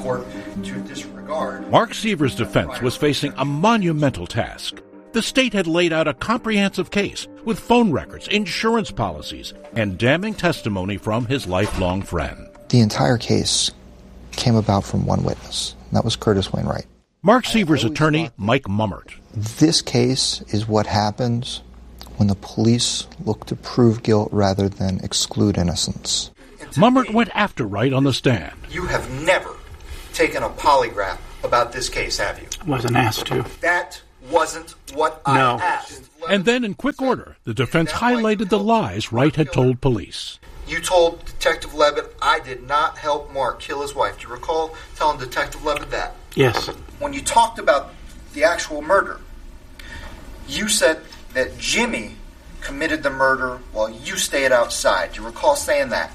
court to disregard. Mark Seaver's defense was facing a monumental task. The state had laid out a comprehensive case with phone records, insurance policies, and damning testimony from his lifelong friend. The entire case came about from one witness, and that was Curtis Wainwright. Mark Seaver's attorney, Mike Mummert. This case is what happens when the police look to prove guilt rather than exclude innocence. Mummert went after Wright on the stand. You have never taken a polygraph about this case, have you? Wasn't asked to. That wasn't what I asked. And then, in quick order, the defense highlighted the lies Wright had told police. You told Detective Levitt, I did not help Mark kill his wife. Do you recall telling Detective Levitt that? Yes. When you talked about the actual murder, you said that Jimmy committed the murder while you stayed outside. Do you recall saying that?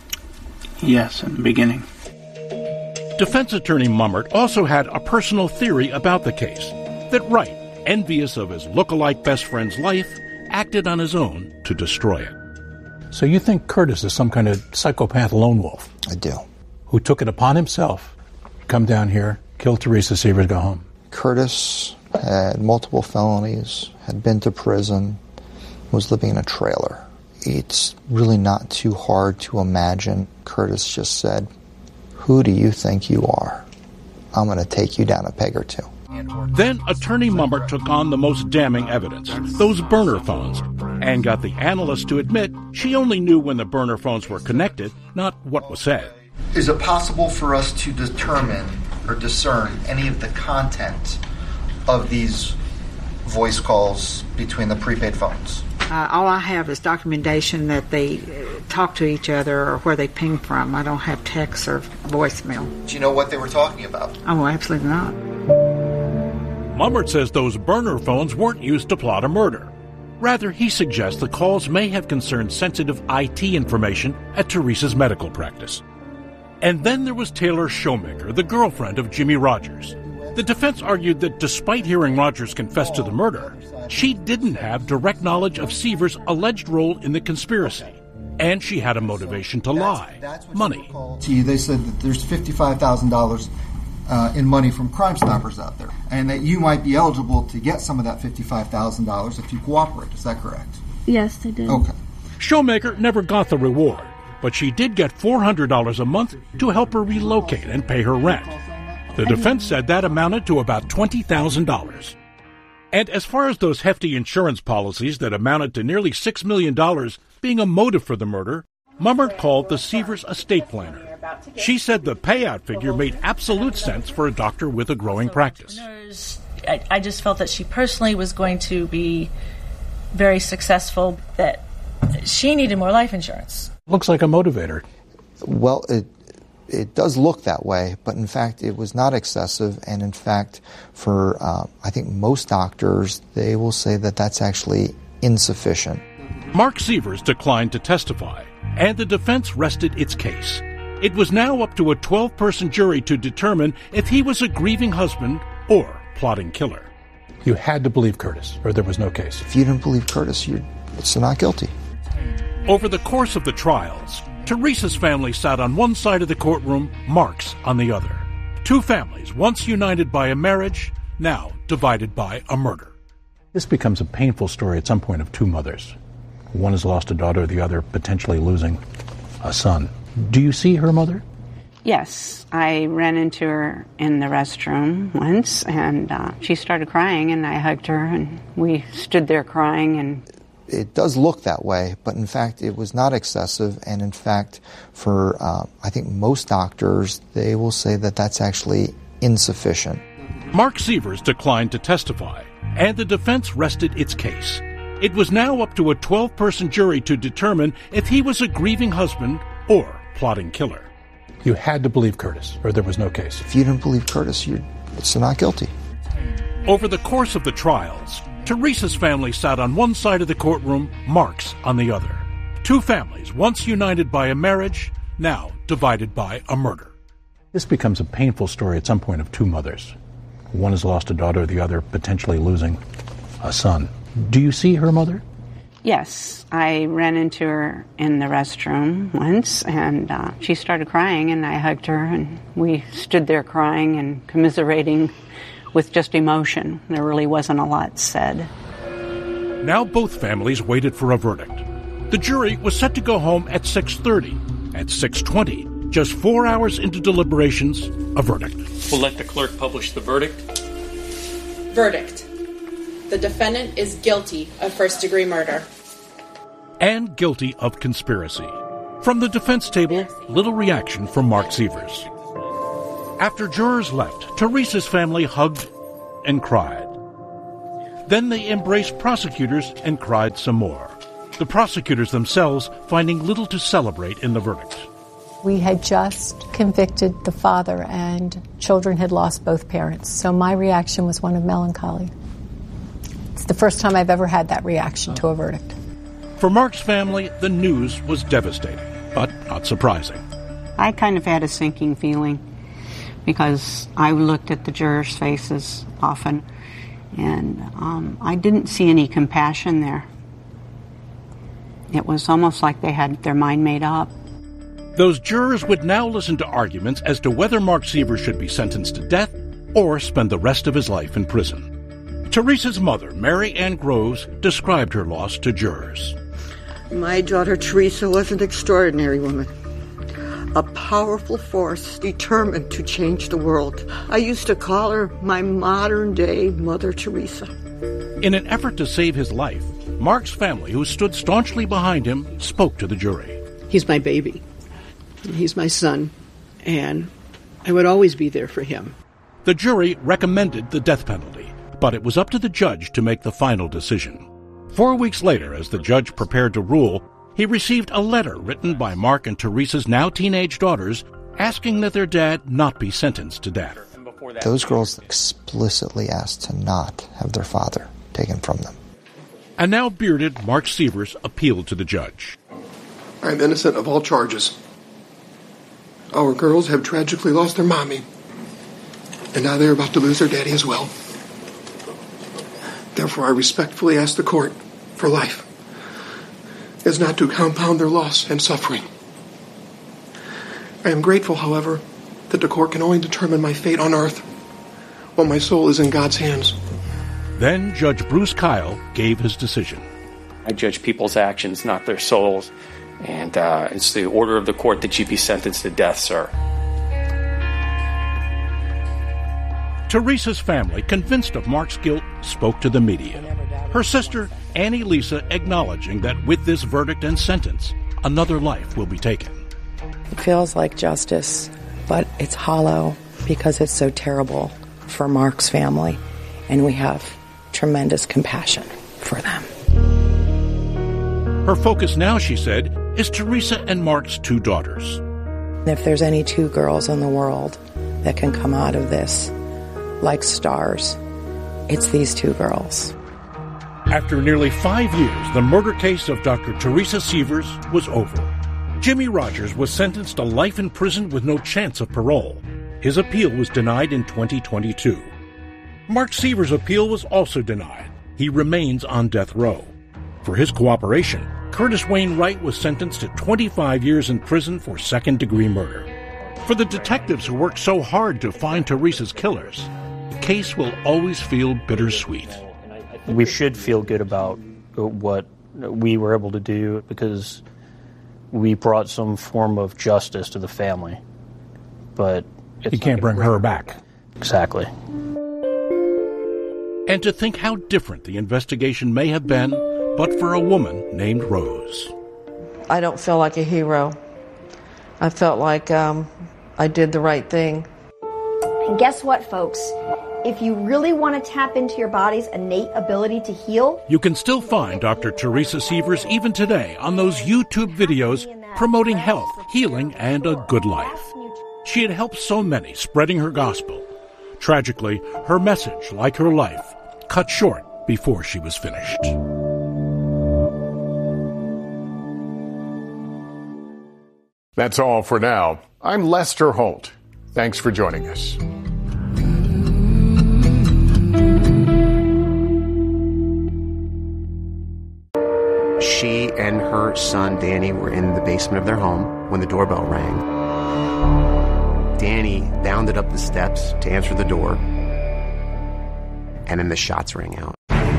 Yes, in the beginning. Defense attorney Mummert also had a personal theory about the case, that Wright, envious of his look-alike best friend's life, acted on his own to destroy it. So you think Curtis is some kind of psychopath lone wolf? I do. Who took it upon himself to come down here, kill Teresa Seaver, go home? Curtis had multiple felonies, had been to prison, was living in a trailer. It's really not too hard to imagine. Curtis just said, "Who do you think you are? I'm going to take you down a peg or two." Then attorney Mummert took on the most damning evidence, those burner phones, and got the analyst to admit she only knew when the burner phones were connected, not what was said. Is it possible for us to determine or discern any of the content of these voice calls between the prepaid phones? All I have is documentation that they talk to each other or where they ping from. I don't have text or voicemail. Do you know what they were talking about? Oh, absolutely not. Mummert says those burner phones weren't used to plot a murder. Rather, he suggests the calls may have concerned sensitive IT information at Teresa's medical practice. And then there was Taylor Showmaker, the girlfriend of Jimmy Rogers. The defense argued that despite hearing Rogers confess to the murder, she didn't have direct knowledge of Seaver's alleged role in the conspiracy. And she had a motivation to lie. Money. They said that there's $55,000 in money from Crime Stoppers out there, and that you might be eligible to get some of that $55,000 if you cooperate. Is that correct? Yes, they did. Okay. Showmaker never got the reward, but she did get $400 a month to help her relocate and pay her rent. The defense said that amounted to about $20,000. And as far as those hefty insurance policies that amounted to nearly $6 million being a motive for the murder, Mummert called the Seavers estate planner. She said the payout figure made absolute sense for a doctor with a growing practice. I just felt that she personally was going to be very successful, that she needed more life insurance. Looks like a motivator. Well, it does look that way, but in fact it was not excessive, and in fact for I think most doctors, they will say that that's actually insufficient. Mark Seavers declined to testify, and the defense rested its case. It was now up to a 12-person jury to determine if he was a grieving husband or plotting killer. You had to believe Curtis, or there was no case. If you didn't believe Curtis, you're not guilty. Over the course of the trials, Teresa's family sat on one side of the courtroom, Mark's on the other. Two families, once united by a marriage, now divided by a murder. This becomes a painful story at some point of two mothers. One has lost a daughter, the other potentially losing a son. Do you see her mother? Yes, I ran into her in the restroom once, and she started crying, and I hugged her, and we stood there crying. And it does look that way, but in fact it was not excessive, and in fact for I think most doctors, they will say that that's actually insufficient. Mark Seavers declined to testify, and the defense rested its case. It was now up to a 12-person jury to determine if he was a grieving husband or plotting killer. You had to believe Curtis, or there was no case. If you didn't believe Curtis, you're not guilty. Over the course of the trials, Teresa's family sat on one side of the courtroom, Mark's on the other. Two families, once united by a marriage, now divided by a murder. This becomes a painful story at some point of two mothers. One has lost a daughter, the other potentially losing a son. Do you see her mother? Yes, I ran into her in the restroom once, and she started crying, and I hugged her, and we stood there crying and commiserating with just emotion. There really wasn't a lot said. Now both families waited for a verdict. The jury was set to go home at 6:30. At 6:20, just 4 hours into deliberations, a verdict. We'll let the clerk publish the verdict. Verdict. The defendant is guilty of first-degree murder. And guilty of conspiracy. From the defense table, little reaction from Mark Sievers. After jurors left, Teresa's family hugged and cried. Then they embraced prosecutors and cried some more. The prosecutors themselves finding little to celebrate in the verdict. We had just convicted the father, and children had lost both parents. So my reaction was one of melancholy. It's the first time I've ever had that reaction to a verdict. For Mark's family, the news was devastating, but not surprising. I kind of had a sinking feeling because I looked at the jurors' faces often, and I didn't see any compassion there. It was almost like they had their mind made up. Those jurors would now listen to arguments as to whether Mark Sievers should be sentenced to death or spend the rest of his life in prison. Teresa's mother, Mary Ann Groves, described her loss to jurors. My daughter Teresa was an extraordinary woman, a powerful force determined to change the world. I used to call her my modern-day Mother Teresa. In an effort to save his life, Mark's family, who stood staunchly behind him, spoke to the jury. He's my baby. He's my son, and I would always be there for him. The jury recommended the death penalty, but it was up to the judge to make the final decision. 4 weeks later, as the judge prepared to rule, he received a letter written by Mark and Teresa's now teenage daughters asking that their dad not be sentenced to death. Those girls explicitly asked to not have their father taken from them. And now bearded Mark Sievers appealed to the judge. I am innocent of all charges. Our girls have tragically lost their mommy, and now they're about to lose their daddy as well. Therefore, I respectfully ask the court for life, as not to compound their loss and suffering. I am grateful, however, that the court can only determine my fate on earth, while my soul is in God's hands. Then Judge Bruce Kyle gave his decision. I judge people's actions, not their souls. And it's the order of the court that you be sentenced to death, sir. Teresa's family, convinced of Mark's guilt, spoke to the media. Her sister, Annie Lisa, acknowledging that with this verdict and sentence, another life will be taken. It feels like justice, but it's hollow because it's so terrible for Mark's family, and we have tremendous compassion for them. Her focus now, she said, is Teresa and Mark's two daughters. If there's any two girls in the world that can come out of this like stars, it's these two girls. After nearly 5 years, the murder case of Dr. Teresa Sievers was over. Jimmy Rogers was sentenced to life in prison with no chance of parole. His appeal was denied in 2022. Mark Sievers' appeal was also denied. He remains on death row. For his cooperation, Curtis Wayne Wright was sentenced to 25 years in prison for second-degree murder. For the detectives who worked so hard to find Teresa's killers, the case will always feel bittersweet. We should feel good about what we were able to do because we brought some form of justice to the family. But you can't bring her back. Exactly. And to think how different the investigation may have been but for a woman named Rose. I don't feel like a hero. I felt like I did the right thing. And guess what, folks? If you really want to tap into your body's innate ability to heal, you can still find Dr. Teresa Sievers even today on those YouTube videos promoting health, healing, and a good life. She had helped so many spreading her gospel. Tragically, her message, like her life, cut short before she was finished. That's all for now. I'm Lester Holt. Thanks for joining us. She and her son, Danny, were in the basement of their home when the doorbell rang. Danny bounded up the steps to answer the door, and then the shots rang out.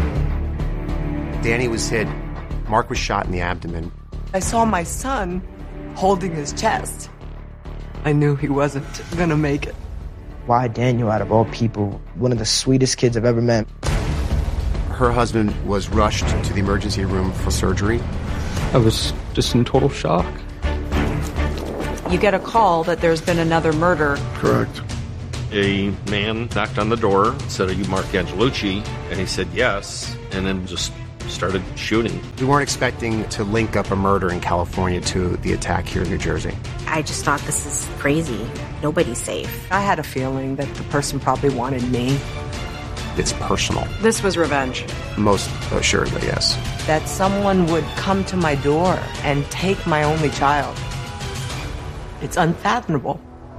Danny was hit. Mark was shot in the abdomen. I saw my son holding his chest. I knew he wasn't gonna make it. Why Daniel, out of all people, one of the sweetest kids I've ever met. Her husband was rushed to the emergency room for surgery. I was just in total shock. You get a call that there's been another murder. Correct. A man knocked on the door, said, "Are you Mark Angelucci?" And he said, "Yes," and then just started shooting. We weren't expecting to link up a murder in California to the attack here in New Jersey. I just thought, this is crazy. Nobody's safe. I had a feeling that the person probably wanted me. It's personal. This was revenge. Most assuredly, yes. That someone would come to my door and take my only child. It's unfathomable.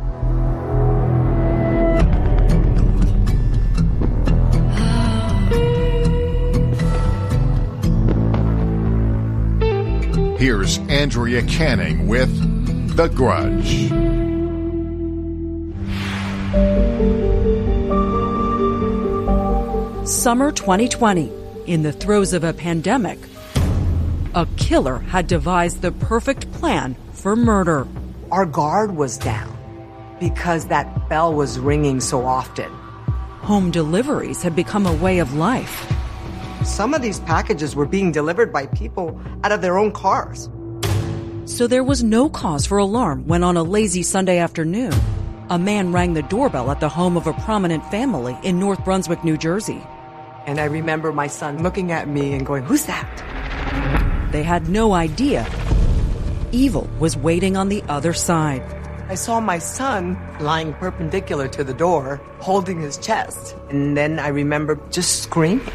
Here's Andrea Canning with The Grudge. Summer 2020, in the throes of a pandemic, a killer had devised the perfect plan for murder. Our guard was down because that bell was ringing so often. Home deliveries had become a way of life. Some of these packages were being delivered by people out of their own cars. So there was no cause for alarm when on a lazy Sunday afternoon, a man rang the doorbell at the home of a prominent family in North Brunswick, New Jersey. And I remember my son looking at me and going, "Who's that?" They had no idea evil was waiting on the other side. I saw my son lying perpendicular to the door, holding his chest. And then I remember just screaming.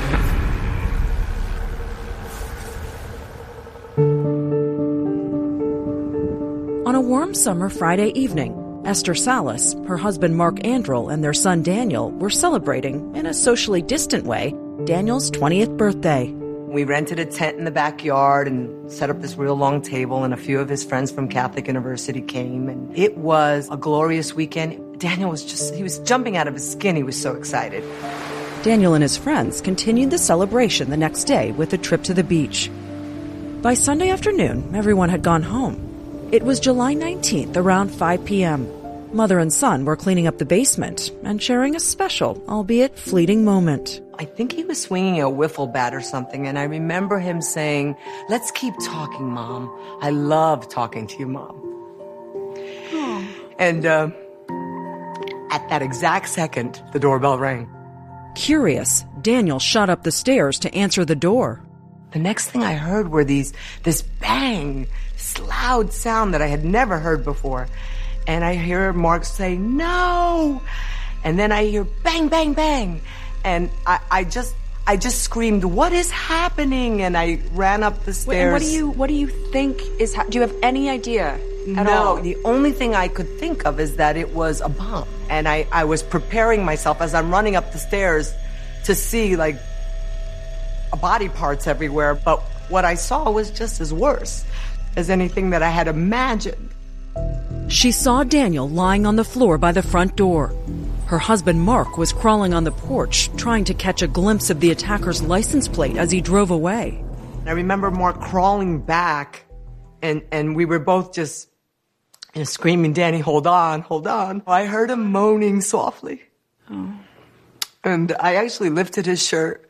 On a warm summer Friday evening, Esther Salas, her husband Mark Andrel, and their son Daniel were celebrating, in a socially distant way, Daniel's 20th birthday. We rented a tent in the backyard and set up this real long table, and a few of his friends from Catholic University came, and it was a glorious weekend. Daniel he was jumping out of his skin. He was so excited. Daniel and his friends continued the celebration the next day with a trip to the beach. By Sunday afternoon, everyone had gone home. It was July 19th, around 5 p.m. Mother and son were cleaning up the basement and sharing a special, albeit fleeting moment. I think he was swinging a wiffle bat or something, and I remember him saying, "Let's keep talking, Mom. I love talking to you, Mom." Oh. And at that exact second, the doorbell rang. Curious, Daniel shot up the stairs to answer the door. The next thing I heard were this bang, this loud sound that I had never heard before. And I hear Mark say, "No!" And then I hear bang, bang, bang. And I just screamed, "What is happening?" And I ran up the stairs. Wait, what do you think is do you have any idea at all? No, the only thing I could think of is that it was a bomb. And I was preparing myself as I'm running up the stairs to see, like, body parts everywhere. But what I saw was just as worse as anything that I had imagined. She saw Daniel lying on the floor by the front door. Her husband Mark was crawling on the porch, trying to catch a glimpse of the attacker's license plate as he drove away. I remember Mark crawling back, and we were both just screaming, "Danny, hold on, hold on." I heard him moaning softly. Oh. And I actually lifted his shirt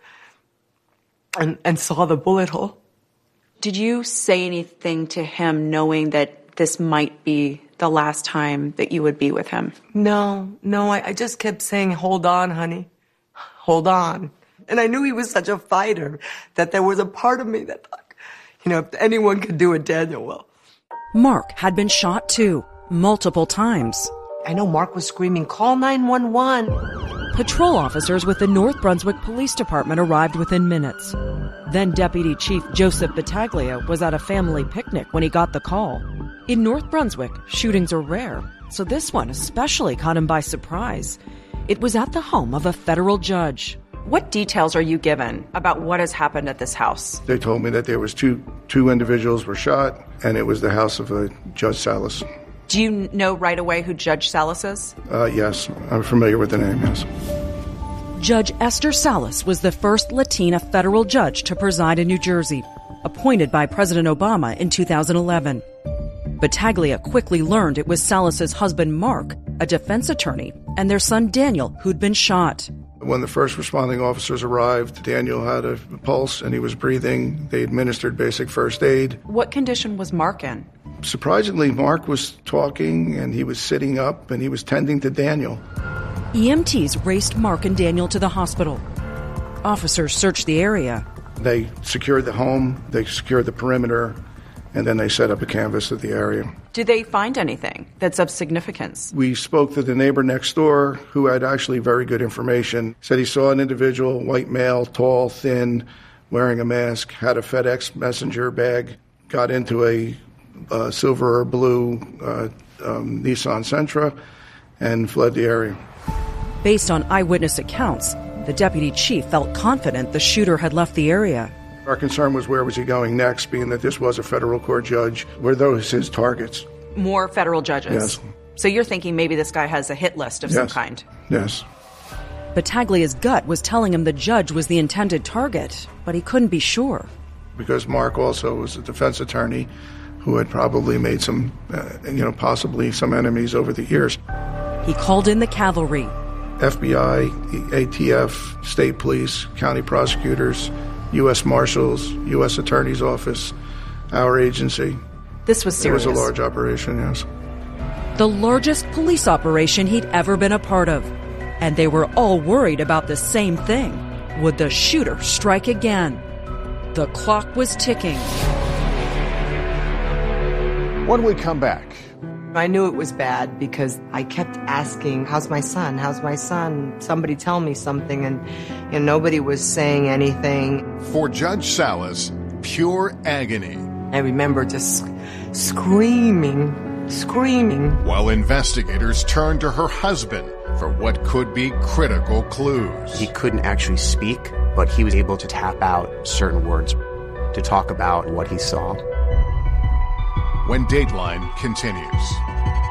and saw the bullet hole. Did you say anything to him knowing that this might be the last time that you would be with him? No, I just kept saying, "Hold on, honey, hold on." And I knew he was such a fighter that there was a part of me that thought, if anyone could do it, Daniel will. Mark had been shot too, multiple times. I know Mark was screaming, "Call 911. Patrol officers with the North Brunswick Police Department arrived within minutes. Then Deputy Chief Joseph Battaglia was at a family picnic when he got the call. In North Brunswick, shootings are rare, so this one especially caught him by surprise. It was at the home of a federal judge. What details are you given about what has happened at this house? They told me that there was two individuals were shot, and it was the house of Judge Salas. Do you know right away who Judge Salas is? Yes, I'm familiar with the name, yes. Judge Esther Salas was the first Latina federal judge to preside in New Jersey, appointed by President Obama in 2011. Battaglia quickly learned it was Salas's husband, Mark, a defense attorney, and their son, Daniel, who'd been shot. When the first responding officers arrived, Daniel had a pulse and he was breathing. They administered basic first aid. What condition was Mark in? Surprisingly, Mark was talking and he was sitting up and he was tending to Daniel. EMTs raced Mark and Daniel to the hospital. Officers searched the area. They secured the home, they secured the perimeter, and then they set up a canvas of the area. Did they find anything that's of significance? We spoke to the neighbor next door who had actually very good information. Said he saw an individual, white male, tall, thin, wearing a mask, had a FedEx messenger bag, got into a silver or blue Nissan Sentra, and fled the area. Based on eyewitness accounts, the deputy chief felt confident the shooter had left the area. Our concern was where was he going next, being that this was a federal court judge. Were those his targets? More federal judges? Yes. So you're thinking maybe this guy has a hit list of some kind? Yes. Battaglia's gut was telling him the judge was the intended target, but he couldn't be sure. Because Mark also was a defense attorney who had probably made some, possibly some enemies over the years. He called in the cavalry. FBI, ATF, state police, county prosecutors, U.S. Marshals, U.S. Attorney's Office, our agency. This was serious. It was a large operation, yes. The largest police operation he'd ever been a part of. And they were all worried about the same thing. Would the shooter strike again? The clock was ticking. When we come back. I knew it was bad because I kept asking, how's my son? How's my son? Somebody tell me something. And nobody was saying anything. For Judge Salas, pure agony. I remember just screaming. While investigators turned to her husband for what could be critical clues. He couldn't actually speak, but he was able to tap out certain words to talk about what he saw. When Dateline continues.